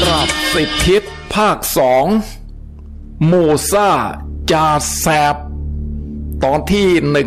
ราบสิบทิศภาค2มูซ่าจาแซบตอนที่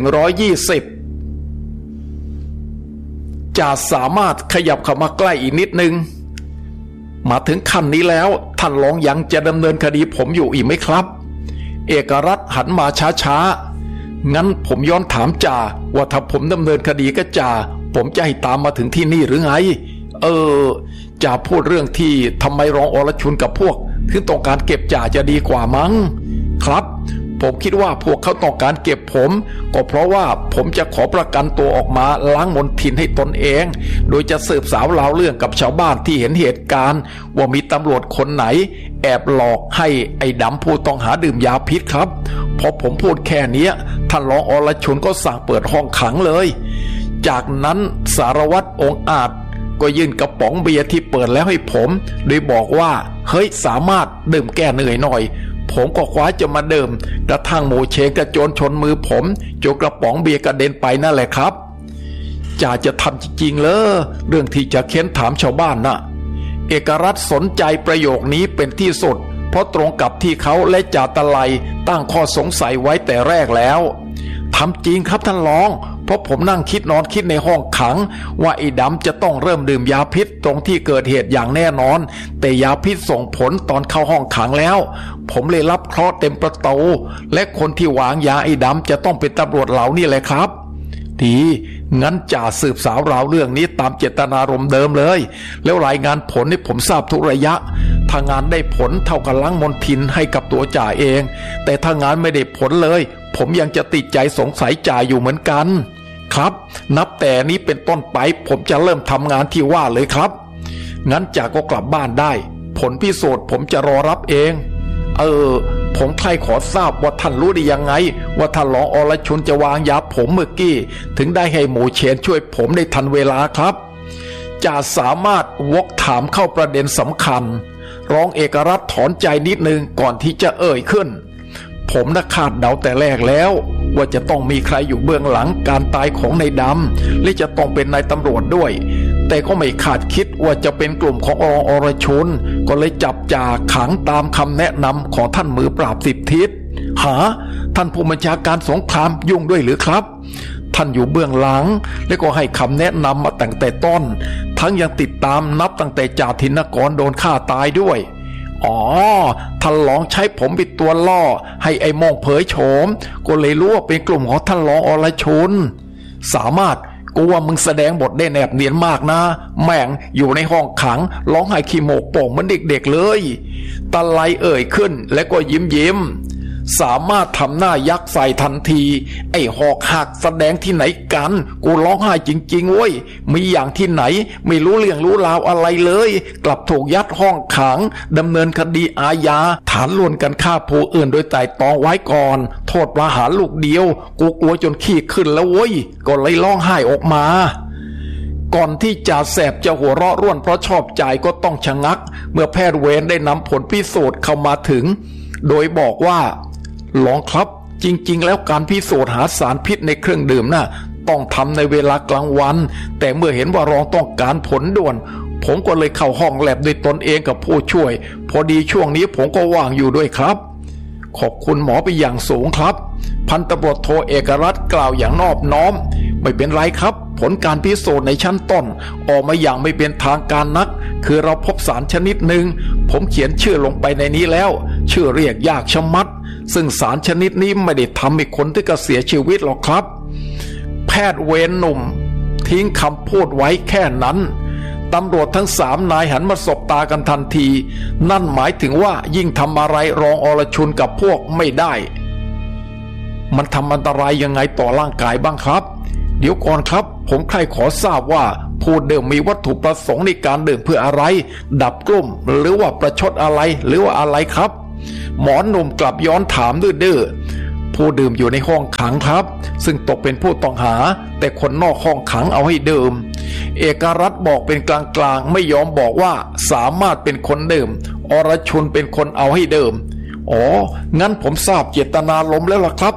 120จะสามารถขยับเข้ามาใกล้อีกนิดนึงมาถึงขั้นนี้แล้วท่านรองยังจะดำเนินคดีผมอยู่อีกไหมครับเอกรัตน์หันมาช้าๆงั้นผมย้อนถามจ่าว่าถ้าผมดำเนินคดีก็จ่าผมจะให้ตามมาถึงที่นี่หรือไงจ่าพูดเรื่องที่ทำไมรองอรชุนกับพวกถึงต้องการเก็บจ่าจะดีกว่ามั้งครับผมคิดว่าพวกเขาต้องการเก็บผมก็เพราะว่าผมจะขอประกันตัวออกมาล้างมลทินให้ตนเองโดยจะสืบสาวราวเรื่องกับชาวบ้านที่เห็นเหตุการณ์ว่ามีตำรวจคนไหนแอบหลอกให้ไอ้ดำผู้ต้องหาดื่มยาพิษครับพอผมพูดแค่นี้ท่านรองอรชุนก็สั่งเปิดห้องขังเลยจากนั้นสารวัตรองค์อาจก็ยื่นกระป๋องเบียร์ที่เปิดแล้วให้ผมโดยบอกว่าเฮ้ยสามารถดื่มแก้เหนื่อยหน่อยผมก็คว้าจะมาดื่มกระทั่งหมูเชงกระโจนชนมือผมจนกระป๋องเบียร์กระเด็นไปนั่นแหละครับจ่าจะทำจริงๆเหรอเรื่องที่จะเค้นถามชาวบ้านน่ะเอกรัตน์สนใจประโยคนี้เป็นที่สุดเพราะตรงกับที่เขาและจ่าตะไลตั้งข้อสงสัยไว้แต่แรกแล้วทำจริงครับท่านรองเพราะผมนั่งคิดนอนคิดในห้องขังว่าไอ้ดำจะต้องเริ่มดื่มยาพิษตรงที่เกิดเหตุอย่างแน่นอนแต่ยาพิษส่งผลตอนเข้าห้องขังแล้วผมเลยรับเคราะห์เต็มประตูและคนที่วางยาไอ้ดำจะต้องเป็นตำรวจเหล่านี้แหละครับดีงั้นจ่าสืบสาวราวเรื่องนี้ตามเจตนารมณ์เดิมเลยแล้วรายงานผลให้ผมทราบทุกระยะถ้างานได้ผลเท่ากับล้างมลทินให้กับตัวจ่าเองแต่ถ้างานไม่ได้ผลเลยผมยังจะติดใจสงสัยจ่าอยู่เหมือนกันครับนับแต่นี้เป็นต้นไปผมจะเริ่มทำงานที่ว่าเลยครับงั้นจ่าก็กลับบ้านได้ผลพิสูจน์ผมจะรอรับเองผมใครขอทราบว่าท่านรู้ได้ยังไงว่าท่านรองอรชุนจะวางยาผมเมื่อกี้ถึงได้ให้หมูเชนช่วยผมได้ทันเวลาครับจ่าสามารถวกถามเข้าประเด็นสำคัญรองเอกรัตน์ถอนใจนิดนึงก่อนที่จะเอ่ยขึ้นผมน่ะคาดเดาแต่แรกแล้วว่าจะต้องมีใครอยู่เบื้องหลังการตายของนายดำและจะต้องเป็นนายตำรวจด้วยแต่ก็ไม่คาดคิดว่าจะเป็นกลุ่มของรองอรชุนก็เลยจับจ่าขังตามคำแนะนำของท่านมือปราบสิบทิศท่านผู้บัญชาการสงครามยุ่งด้วยหรือครับท่านอยู่เบื้องหลังและก็ให้คำแนะนำมาตั้งแต่ต้นทั้งยังติดตามนับตั้งแต่จ่าธินกรโดนฆ่าตายด้วยท่านรองใช้ผมเป็นตัวล่อให้ไอ้โม่งเผยโฉมก็เลยรู้ว่าเป็นกลุ่มของท่านรองอรชุนสามารถกูว่ามึงแสดงบทได้แนบเนียนมากนะแม่งอยู่ในห้องขังร้องไห้ขี้โมกโป่งเหมือนเด็กๆเลยตะไลเอ่ยขึ้นและก็ยิ้มสามารถทำหน้ายักใส่ทันทีไอ้หอกหักแสดงที่ไหนกันกูร้องไห้จริงๆเว้ยมีอย่างที่ไหนไม่รู้เรื่องรู้ราวอะไรเลยกลับถูกยัดห้องขังดำเนินคดีอาญาฐานร่วมกันฆ่าผู้อื่นโดยไตร่ตรองไว้ก่อนโทษประหารลูกเดียวกูกลัวจนขี้ขึ้นแล้วเว้ยก็เลยร้องไห้ออกมาก่อนที่จ่าแสบจะหัวเราะร่วนเพราะชอบใจก็ต้องชะงักเมื่อแพทย์เวรได้นำผลพิสูจน์เข้ามาถึงโดยบอกว่าลองครับจริงๆแล้วการพิสูจน์หาสารพิษในเครื่องดื่มน่ะต้องทำในเวลากลางวันแต่เมื่อเห็นว่ารองต้องการผลด่วนผมก็เลยเข้าห้องแลบด้วยตนเองกับผู้ช่วยพอดีช่วงนี้ผมก็ว่างอยู่ด้วยครับขอบคุณหมอไปอย่างสูงครับพันตำรวจโทเอกรัตน์กล่าวอย่างนอบน้อมไม่เป็นไรครับผลการพิสูจน์ในชั้นต้นออกมาอย่างไม่เป็นทางการนักคือเราพบสารชนิดหนึ่งผมเขียนชื่อลงไปในนี้แล้วชื่อเรียกยากชะมัดซึ่งสารชนิดนี้ไม่ได้ทำให้คนที่ก็เสียชีวิตหรอกครับแพทย์เวรหนุ่มทิ้งคำพูดไว้แค่นั้นตำรวจทั้ง3นายหันมาสบตากันทันทีนั่นหมายถึงว่ายิ่งทำอะไรรองอรชุนกับพวกไม่ได้มันทำอันตรายยังไงต่อร่างกายบ้างครับเดี๋ยวก่อนครับผมใครขอทราบว่าผู้ดื่มมีวัตถุประสงค์ในการดื่มเพื่ออะไรดับกลุ่มหรือว่าประชดอะไรหรือว่าอะไรครับหมอหนุ่มกลับย้อนถามดื้อผู้ดื่มอยู่ในห้องขังครับซึ่งตกเป็นผู้ต้องหาแต่คนนอกห้องขังเอาให้ดื่มเอกรัตน์บอกเป็นกลางๆไม่ยอมบอกว่าสามารถเป็นคนดื่มอรชุนเป็นคนเอาให้ดื่มงั้นผมทราบเจตนารมณ์แล้วล่ะครับ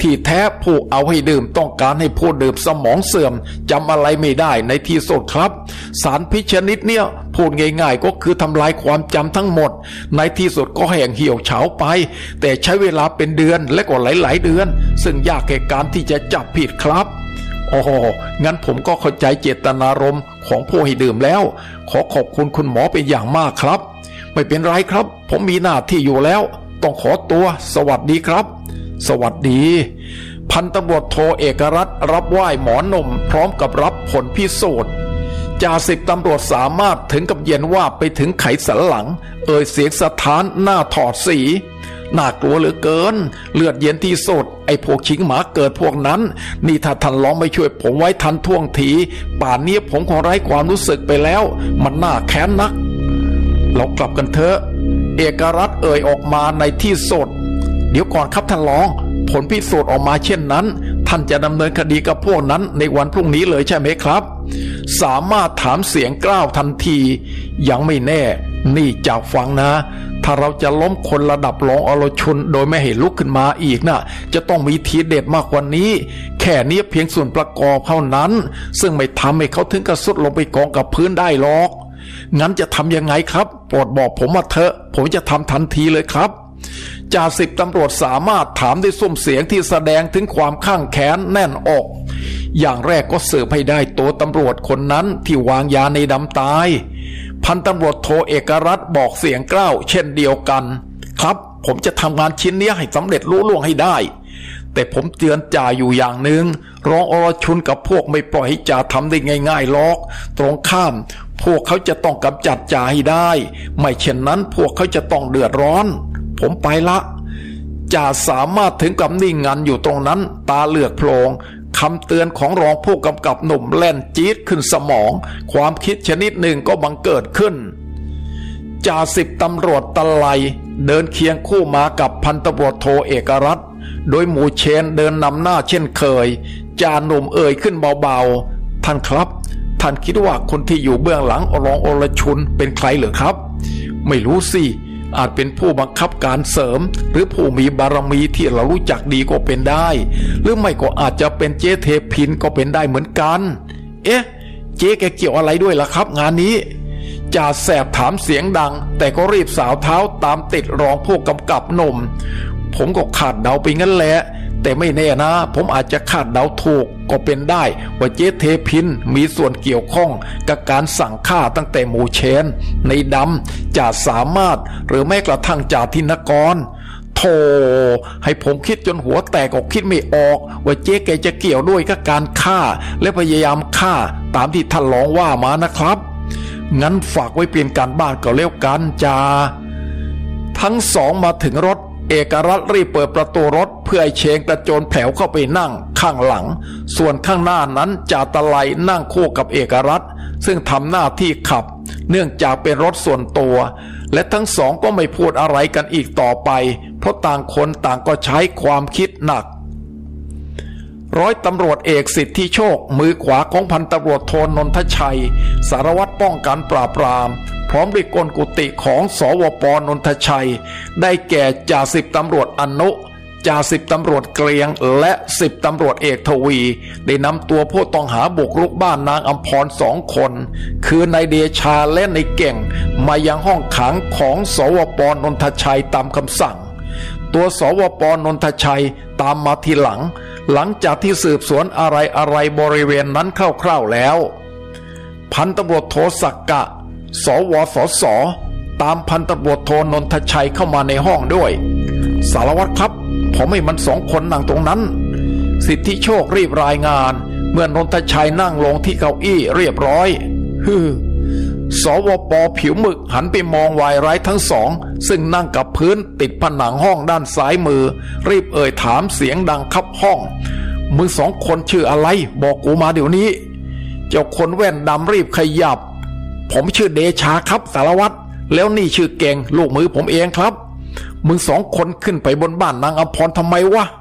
ที่แท้ผู้เอาให้ดื่มต้องการให้ผู้ดื่มสมองเสื่อมจำอะไรไม่ได้ในที่สุดครับสารพิษชนิดเนี่ยพูดง่ายๆก็คือทำลายความจำทั้งหมดในที่สุดก็แห้งเหี่ยวเฉาไปแต่ใช้เวลาเป็นเดือนและก็หลายๆเดือนซึ่งยากแก่การที่จะจับผิดครับโอ้โหงั้นผมก็เข้าใจเจตนารมณ์ของผู้ให้ดื่มแล้วขอขอบคุณคุณหมอเป็นอย่างมากครับไม่เป็นไรครับผมมีหน้าที่อยู่แล้วต้องขอตัวสวัสดีครับสวัสดีพันตำรวจโทเอกรัตน์รับไหว้หมอหนุ่มพร้อมกับรับผลพิสูจน์จ่าสิบตำรวจสามารถถึงกับเย็นว่าไปถึงไขสันหลังเอ่ยเสียงสถานหน้าถอดสีน่ากลัวเหลือเกินเลือดเย็นที่สุดไอ้พวกชิงหมาเกิดพวกนั้นนี่ถ้าท่านลองไม่ช่วยผมไว้ทันท่วงทีป่านนี้ผมคงไร้ความรู้สึกไปแล้วมันน่าแค้นนักเรากลับกันเถอะเอกรัตน์เอ่ยออกมาในที่สุดเดี๋ยวก่อนครับท่านรองผลพิสูจน์ออกมาเช่นนั้นท่านจะดำเนินคดีกับพวกนั้นในวันพรุ่งนี้เลยใช่ไหมครับสามารถถามเสียงกล้าวทันทียังไม่แน่นี่จากฟังนะถ้าเราจะล้มคนระดับรองอรชุนโดยไม่ให้ลุกขึ้นมาอีกนะจะต้องมีทีเด็ดมากกว่านี้แค่นี้เพียงส่วนประกอบเท่านั้นซึ่งไม่ทำให้เขาถึงกับสุดลงไปกองกับพื้นได้หรอกงั้นจะทำยังไงครับโปรดบอกผมมาเถอะผมจะทำทันทีเลยครับจ่าสิบตำรวจสามารถถามด้วยซุ้มเสียงที่แสดงถึงความข้างแค้นแน่นอกอย่างแรกก็สืบให้ได้ตัวตำรวจคนนั้นที่วางยาในดำตายพันตำรวจโทเอกรัตน์บอกเสียงกล้าวเช่นเดียวกันครับผมจะทำงานชิ้นนี้ให้สำเร็จลุล่วงให้ได้แต่ผมเตือนจ่าอยู่อย่างหนึ่งรองอรชุนกับพวกไม่ปล่อยให้จ่าทำได้ง่ายๆหรอกตรงข้ามพวกเขาจะต้องกำจัดจ่าให้ได้ไม่เช่นนั้นพวกเขาจะต้องเดือดร้อนผมไปละจ่าสามารถถึงกับนิ่งงันอยู่ตรงนั้นตาเหลือกโพลงคำเตือนของรองผู้กำกับหนุ่มแล่นจี๊ดขึ้นสมองความคิดชนิดหนึ่งก็บังเกิดขึ้นจ่าสิบตำรวจตะไลเดินเคียงคู่มากับพันตำรวจโทเอกรัตน์โดยหมู่เชนเดินนำหน้าเช่นเคยจ่าหนุ่มเอ่ยขึ้นเบาๆท่านครับท่านคิดว่าคนที่อยู่เบื้องหลังรองอรชุนเป็นใครเหรอครับไม่รู้สิอาจเป็นผู้บังคับการเสริมหรือผู้มีบารมีที่เรารู้จักดีก็เป็นได้หรือไม่ก็อาจจะเป็นเจ๊เทพินก็เป็นได้เหมือนกันเอ๊ะเจ๊แกเกี่ยวอะไรด้วยล่ะครับงานนี้จ่าแสบถามเสียงดังแต่ก็รีบสาวเท้าตามติดรองผู้กำกับหนุ่มผมก็คาดเดาไปงั้นแหละแต่ไม่แน่นะผมอาจจะคาดเดาถูกก็เป็นได้ว่าเจ๊เทพินมีส่วนเกี่ยวข้องกับการสั่งฆ่าตั้งแต่หมู่เชนในดำจ่าสามารถหรือแม้กระทั่งจ่าธินกรโธ่ให้ผมคิดจนหัวแตกก็คิดไม่ออกว่าเจ๊แกจะเกี่ยวด้วยกับการฆ่าและพยายามฆ่าตามที่ท่านร้องว่ามานะครับงั้นฝากไว้เปลี่ยนการบ้านก็แล้วกันจ่าทั้งสองมาถึงรถเอกรัตน์รีบเปิดประตูรถเพื่อให้เชงกระโจนแผลวเข้าไปนั่งข้างหลังส่วนข้างหน้านั้นจ่าตะไลนั่งคู่กับเอกรัตน์ซึ่งทำหน้าที่ขับเนื่องจากเป็นรถส่วนตัวและทั้งสองก็ไม่พูดอะไรกันอีกต่อไปเพราะต่างคนต่างก็ใช้ความคิดหนักร้อยตำรวจเอกสิทธิโชคมือขวาของพันตำรวจโทนนทชัยสารวัตรป้องกันปราบปรามพร้อมด้วยกลกุฏิของสวป.นนทชัยได้แก่จ่าสิบตำรวจอนุจ่าสิบตำรวจเกรียงและสิบตำรวจเอกทวีได้นำตัวผู้ต้องหาบุกรุกบ้านนางอัมพร2 คนคือนายเดชาและนายเก่งมายังห้องขังของสวป.นนทชัยตามคำสั่งตัวสวป.นนทชัยตามมาทีหลังจากที่สืบสวนอะไรบริเวณนั้นคร่าวๆแล้วพันตำรวจโทศักกะสวสสตามพันตำรวจโทนนทชัยเข้ามาในห้องด้วยสารวัตรครับผมให้มัน2 คนนั่งตรงนั้นสิทธิโชครีบรายงานเมื่อนนทชัยนั่งลงที่เก้าอี้เรียบร้อยสวป.ผิวหมึกหันไปมองวายร้ายทั้งสองซึ่งนั่งกับพื้นติดผนังห้องด้านซ้ายมือรีบเอ่ยถามเสียงดังคับห้องมึง2 คนชื่ออะไรบอกกูมาเดี๋ยวนี้เจ้าคนแว่นดำรีบขยับผมชื่อเดชาครับสารวัตรแล้วนี่ชื่อเก่งลูกมือผมเองครับมึง2 คนขึ้นไปบนบ้านนางอัมพรทำไมวะ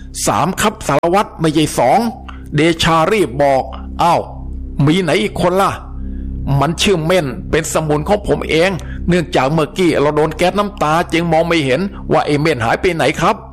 3ครับสารวัตรไม่ใช่2เดชารีบบอกอ้าวมีไหนอีกคนล่ะมันชื่อเม่นเป็นสมุนของผมเองเนื่องจากเมื่อกี้เราโดนแก๊สน้ำตาจึงมองไม่เห็นว่าไอ้เม่นหายไปไหนครับ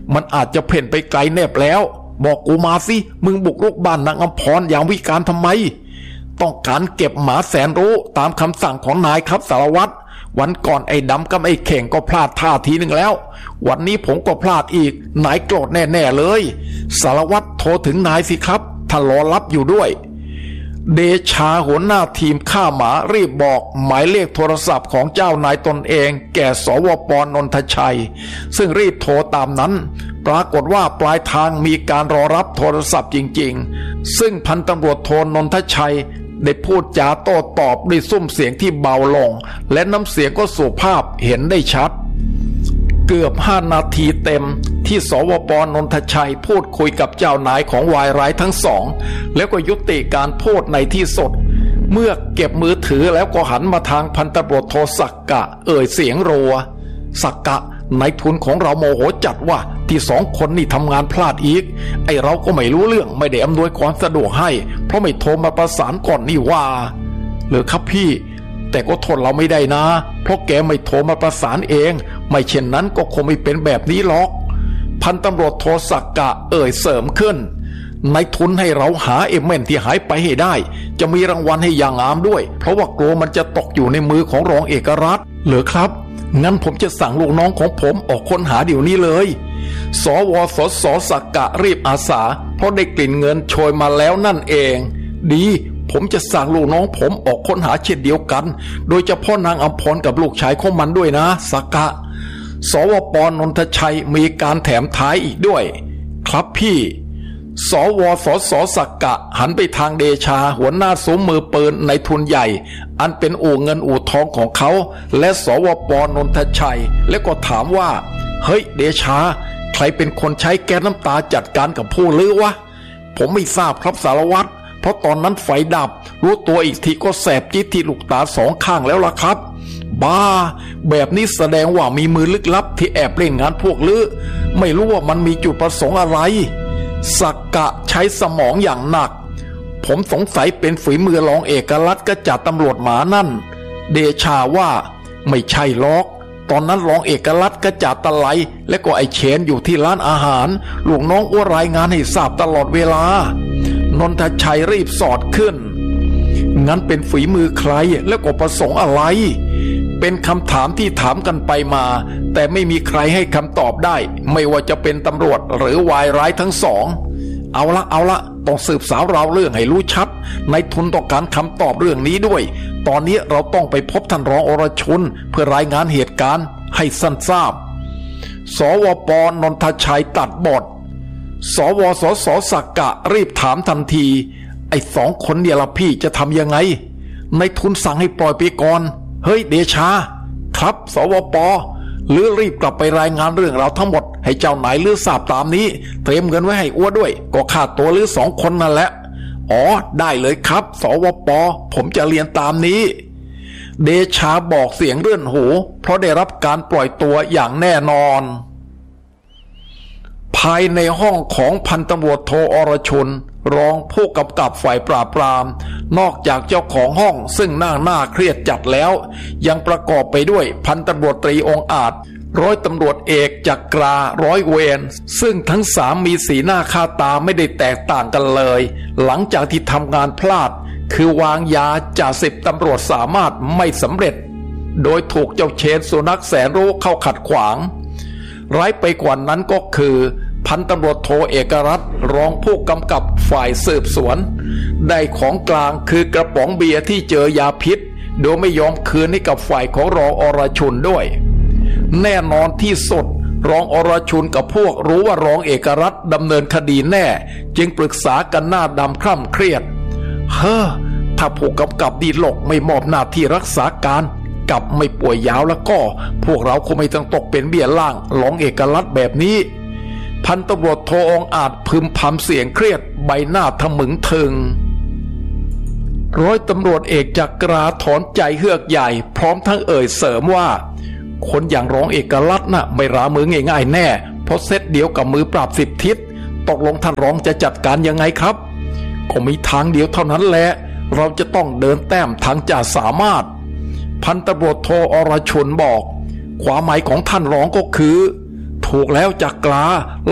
มันอาจจะเพ่นไปไกลแนบแล้วบอกกูมาสิมึงบุกรุกบ้านนางอำพรอย่างวิกาลทำไมต้องการเก็บหมาแสนรู้ตามคำสั่งของนายครับสารวัตรวันก่อนไอ้ดำกับไอ้เข่งก็พลาดท่าทีหนึ่งแล้ววันนี้ผมก็พลาดอีกนายโกรธแน่ๆเลยสารวัตรโทรถึงนายสิครับท่านรอรับอยู่ด้วยเดชาหัวหน้าทีมฆ่าหมารีบบอกหมายเลขโทรศัพท์ของเจ้านายตนเองแก่สวป.นนทชัยซึ่งรีบโทรตามนั้นปรากฏว่าปลายทางมีการรอรับโทรศัพท์จริงๆซึ่งพันตำรวจโทนนทชัยได้พูดจาโต้ตอบด้วยซุ้มเสียงที่เบาลงและน้ำเสียงก็สุภาพเห็นได้ชัดเกือบ5 นาทีเต็มที่สวป.นนทชัยพูดคุยกับเจ้านายของวายร้ายทั้งสองแล้วก็ยุติการพูดในที่สุดเมื่อเก็บมือถือแล้วก็หันมาทางพันตำรวจโทสักกะเสียงรัวสักกะนายทุนของเราโมโหจัดว่าที่2 คนนี่ทำงานพลาดอีกไอเราก็ไม่รู้เรื่องไม่ได้อำนวยความสะดวกให้เพราะไม่โทรมาประสานก่อนนี่ว่าเหรอครับพี่แต่ก็โทษเราไม่ได้นะเพราะแกไม่โทรมาประสานเองไม่เช่นนั้นก็คงไม่เป็นแบบนี้หรอกพันตำรวจโทสักกะเสริมขึ้นนายทุนให้เราหาเอเมนที่หายไปให้ได้จะมีรางวัลให้อย่างงามด้วยเพราะว่ากลัวมันจะตกอยู่ในมือของรองเอกรัฐเหรอครับงั้นผมจะสั่งลูกน้องของผมออกค้นหาเดี๋ยวนี้เลยสวสสักกะรีบอาสาเพราะได้กลิ่นเงินโชยมาแล้วนั่นเองดีผมจะสั่งลูกน้องผมออกค้นหาเช่นเดียวกันโดยเฉพาะนางอำพรกับลูกชายของมันด้วยนะสักกะสวป.นนทชัยมีการแถมท้ายอีกด้วยครับพี่สวสสักกะหันไปทางเดชาหัวหน้าซุ้มมือปืนในทุนใหญ่อันเป็นอู่เงินอู่ทองของเขาและสวป.นนทชัยแล้วก็ถามว่าเฮ้ยเดชาใครเป็นคนใช้แก๊สน้ำตาจัดการกับผู้ลือวะผมไม่ทราบครับสารวัตรเพราะตอนนั้นไฟดับรู้ตัวอีกทีก็แสบจี๊ดที่ลูกตา2 ข้างแล้วล่ะครับบ้าแบบนี้แสดงว่ามีมือลึกลับที่แอบเล่นงานพวกลือไม่รู้ว่ามันมีจุดประสงค์อะไรสักกะใช้สมองอย่างหนักผมสงสัยเป็นฝีมือรองเอกลักษณ์กจัดตำรวจหมานั่นเดชาว่าไม่ใช่หรอกตอนนั้นรองเอกลักษณ์กจัดตะไลและก็ไอเชนอยู่ที่ร้านอาหารลูกน้องอ้วรายงานให้ทราบตลอดเวลานนทชัยรีบสอดขึ้นงั้นเป็นฝีมือใครและก็ประสงค์อะไรเป็นคำถามที่ถามกันไปมาแต่ไม่มีใครให้คำตอบได้ไม่ว่าจะเป็นตำรวจหรือวายร้ายทั้งสองเอาละต้องสืบสาวราวเรื่องให้รู้ชัดนายทุนต้องการคำตอบเรื่องนี้ด้วยตอนนี้เราต้องไปพบท่านรองอรชุนเพื่อรายงานเหตุการณ์ให้สั้นทราบสวป.นนทชัยตัดบทสวสสักกะรีบถามทันทีไอ้2 คนเนี่ยละพี่จะทำยังไงนายทุนสั่งให้ปล่อยไปก่อนเฮ้ยเดชาครับสวป.หรือรีบกลับไปรายงานเรื่องราวทั้งหมดให้เจ้านายลือทราบตามนี้เตรียมเงินไว้ให้อ้วด้วยก็ค่าตัวลือ2 คนนั่นแหละอ๋อได้เลยครับสวป.ผมจะเรียนตามนี้เดชาบอกเสียงเรื่อนหูเพราะได้รับการปล่อยตัวอย่างแน่นอนภายในห้องของพันตำรวจโทอรชุนรองผู้กำกับฝ่ายปราบปรามนอกจากเจ้าของห้องซึ่งหน้าเครียดจัดแล้วยังประกอบไปด้วยพันตำรวจตรีองค์อาจร้อยตำรวจเอกจักราร้อยเวรซึ่งทั้ง3มีสีหน้าค่าตาไม่ได้แตกต่างกันเลยหลังจากที่ทำงานพลาดคือวางยาจ่า10ตำรวจสามารถไม่สำเร็จโดยถูกเจ้าเชนสุนัขแสนรู้เข้าขัดขวางร้ายไปกว่านั้นก็คือพันตำรวจโทเอกรัฐรองผู้กำกับฝ่ายสืบสวนได้ของกลางคือกระป๋องเบียร์ที่เจอยาพิษโดยไม่ยอมคืนให้กับฝ่ายของรองอรชุนด้วยแน่นอนที่สุดรองอรชุนกับพวกรู้ว่ารองเอกรัฐดำเนินคดีแน่จึงปรึกษากันหน้าดำคร่ำเครียดถ้าผู้กำกับดีหลกไม่มอบหน้าที่รักษาการกับไม่ป่วยยาวแล้วก็พวกเราคงไม่ต้องตกเป็นเบี้ยล่างรองเอกรัฐแบบนี้พันตำรวจโทองอาจพึมพำเสียงเครียดใบหน้าทะมึงทึงร้อยตำรวจเอกจักราถอนใจเฮือกใหญ่พร้อมทั้งเสริมว่าคนอย่างรองเอกลักษณ์น่ะไม่รามือง่ายๆแน่เพราะเซตเดียวกับมือปราบ10 ทิศตกลงท่านรองจะจัดการยังไงครับก็มีทางเดียวเท่านั้นแหละเราจะต้องเดินแต้มทางจ่าสามารถพันตำรวจโทอรชุนบอกความหมายของท่านรองก็คือทถูกแล้วจักรา